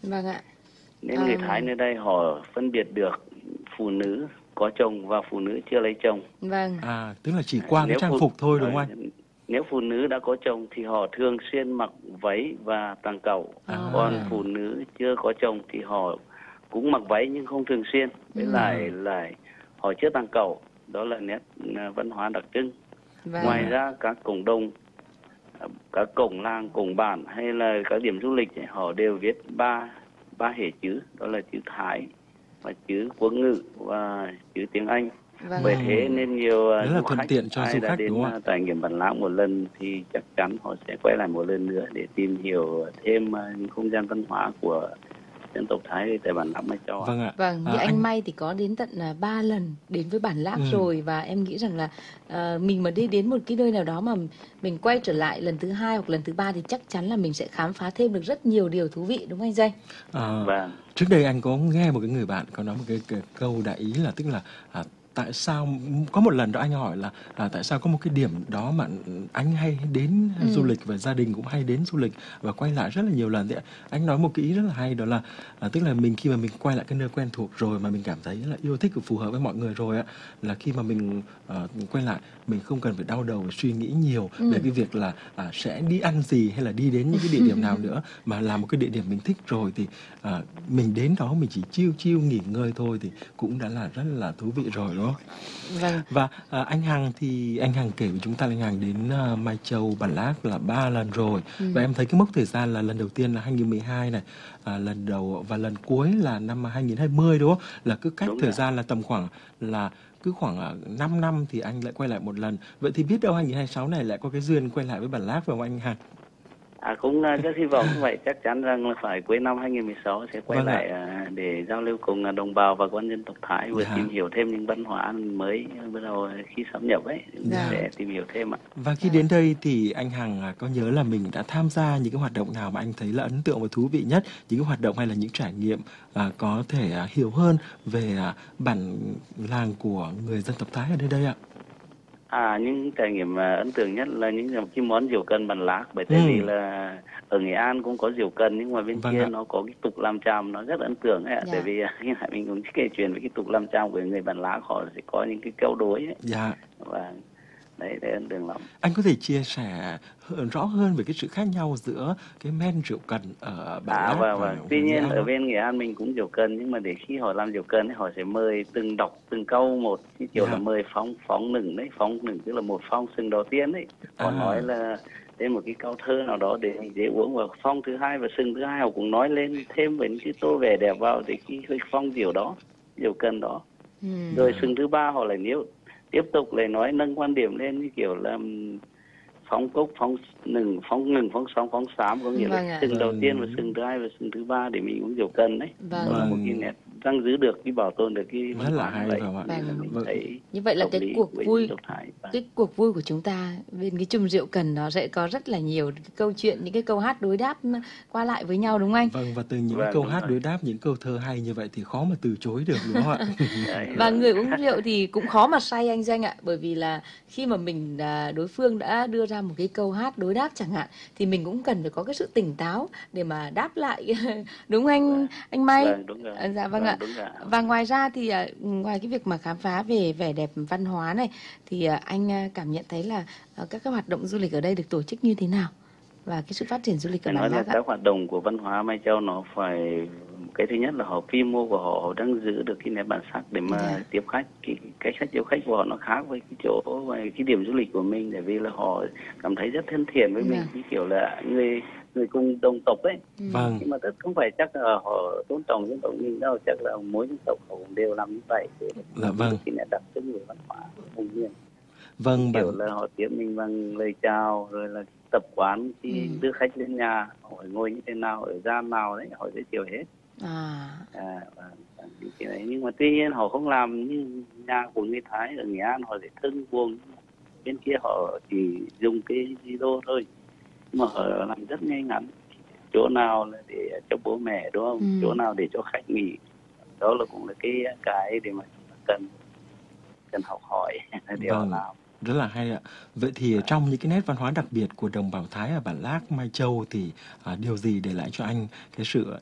Vâng ạ. Nên người Thái nơi đây họ phân biệt được phụ nữ có chồng và phụ nữ chưa lấy chồng. Vâng. Tức là chỉ qua cái trang phục thôi đúng không anh? Nếu phụ nữ đã có chồng thì họ thường xuyên mặc váy và tàng cẩu. Còn phụ nữ chưa có chồng thì họ cũng mặc váy nhưng không thường xuyên. Với lại họ chưa tàng cẩu. Đó là nét văn hóa đặc trưng. Ngoài ra các cộng đồng, các cổng làng, cổng bản hay là các điểm du lịch họ đều viết ba hệ chữ, đó là chữ Thái và chữ Quốc ngữ và chữ tiếng Anh. Bởi thế nên nhiều du khách ai đã đến trải nghiệm Bản Lác một lần thì chắc chắn họ sẽ quay lại một lần nữa để tìm hiểu thêm những không gian văn hóa của dân tộc Thái tại Bản Lác Mai Châu. Vâng ạ. Như anh May thì có đến tận 3 lần đến với Bản Lác rồi, và em nghĩ rằng là mình mà đi đến một cái nơi nào đó mà mình quay trở lại lần thứ 2 hoặc lần thứ 3 thì chắc chắn là mình sẽ khám phá thêm được rất nhiều điều thú vị, đúng không anh Danh? Trước đây anh có nghe một cái người bạn có nói một cái câu đại ý là tức là tại sao có một lần đó anh hỏi là tại sao có một cái điểm đó mà anh hay đến du lịch và gia đình cũng hay đến du lịch và quay lại rất là nhiều lần. Thì anh nói một cái ý rất là hay, đó là tức là mình khi mà mình quay lại cái nơi quen thuộc rồi mà mình cảm thấy là yêu thích và phù hợp với mọi người rồi á, là khi mà mình quay lại mình không cần phải đau đầu và suy nghĩ nhiều về cái việc là sẽ đi ăn gì hay là đi đến những cái địa điểm nào nữa, mà là một cái địa điểm mình thích rồi thì mình đến đó mình chỉ chill nghỉ ngơi thôi thì cũng đã là rất là thú vị rồi, đúng không? Vâng. Và anh Hằng thì anh Hằng kể với chúng ta là anh Hằng đến Mai Châu, Bản Lác là 3 lần rồi. Và em thấy cái mốc thời gian là lần đầu tiên là 2012 này, lần đầu và lần cuối là năm 2020, đúng không? Là cứ cách thời gian là tầm khoảng 5 năm thì anh lại quay lại một lần. Vậy thì biết đâu 2026 này lại có cái duyên quay lại với Bản Lác, phải không anh Hằng? Cũng rất hy vọng như vậy, chắc chắn rằng là phải cuối năm 2016 sẽ quay lại để giao lưu cùng đồng bào và con dân tộc Thái, vừa tìm hiểu thêm những văn hóa mới bắt đầu khi sáp nhập ấy, sẽ tìm hiểu thêm ạ. Và khi đến đây thì anh Hằng có nhớ là mình đã tham gia những cái hoạt động nào mà anh thấy là ấn tượng và thú vị nhất, những cái hoạt động hay là những trải nghiệm có thể hiểu hơn về bản làng của người dân tộc Thái ở nơi đây ạ? Những trải nghiệm ấn tượng nhất là những cái món rượu cần Bản Lác, bởi vì là ở Nghệ An cũng có rượu cần nhưng mà bên kia nó có cái tục làm tràm nó rất ấn tượng ấy. Tại vì hiện tại mình cũng kể chuyện về cái tục làm tràm của người Bản Lác, họ sẽ có những cái câu đối ấy. Và đấy ấn tượng lắm. Anh có thể chia sẻ rõ hơn về cái sự khác nhau giữa cái men rượu cần ở Bản Lác và tuy nhiên ở bên Nghệ An mình cũng rượu cần, nhưng mà để khi họ làm rượu cần ấy, họ sẽ mời từng câu một, như kiểu là mời phóng nửng đấy, phóng nửng tức là một phong sừng đầu tiên đấy. Họ nói là lên một cái câu thơ nào đó để dễ uống, và phong thứ hai và sừng thứ hai họ cũng nói lên thêm với những cái tô vẻ đẹp vào để cái phong rượu đó, rượu cần đó. Rồi sừng thứ ba họ lại tiếp tục lại nói nâng quan điểm lên như kiểu là phóng cốc, phóng ngừng, phóng sóng, phóng xám, có nghĩa là sừng đầu tiên và sừng thứ hai và sừng thứ ba để mình uống rượu cần đấy. Đó là một cái nét đang giữ được, cái bảo tồn được cái rất là hay vậy. Như vậy là cái cuộc vui của chúng ta bên cái chum rượu cần nó sẽ có rất là nhiều cái câu chuyện, những cái câu hát đối đáp qua lại với nhau, đúng không anh? Vâng, và từ những câu hát đối đáp, những câu thơ hay như vậy thì khó mà từ chối được, đúng không ạ? Và người uống rượu thì cũng khó mà say anh Danh ạ, bởi vì là khi mà mình đối phương đã đưa ra một cái câu hát đối đáp chẳng hạn thì mình cũng cần phải có cái sự tỉnh táo để mà đáp lại, đúng không anh May? Đúng rồi. Dạ vâng ạ. Và ngoài ra thì ngoài cái việc mà khám phá về vẻ đẹp văn hóa này thì anh cảm nhận thấy là các cái hoạt động du lịch ở đây được tổ chức như thế nào và cái sự phát triển du lịch ở Bản Lác ạ? Các hoạt động của văn hóa Mai Châu nó phải, cái thứ nhất là họ quy mô của họ đang giữ được cái nét bản sắc để mà tiếp khách, cái cách tiếp khách của họ nó khác với cái chỗ và cái điểm du lịch của mình, tại vì là họ cảm thấy rất thân thiện với mình, như kiểu là người cùng đồng tộc ấy. Nhưng mà không phải chắc là họ tôn trọng dân tộc mình đâu, chắc là mỗi dân tộc họ cũng đều làm như vậy để cái nét đặc trưng của văn hóa của vùng miền. Kiểu là họ tiếp mình bằng lời chào, rồi là tập quán khi đưa khách lên nhà, hỏi ngồi như thế nào, ở gian nào đấy, họ giới thiệu hết. Cái đấy. Nhưng mà tuy nhiên họ không làm như nhà của người Thái ở Nghệ An, họ sẽ thân buông, bên kia họ chỉ dùng cái video thôi, mà họ làm rất ngay ngắn, chỗ nào là để cho bố mẹ, đúng không? Chỗ nào để cho khách nghỉ, đó là cũng là cái để mà chúng ta cần học hỏi để họ làm. Rất là hay ạ. Vậy thì trong những cái nét văn hóa đặc biệt của đồng bào Thái ở Bản Lác, Mai Châu thì điều gì để lại cho anh cái sự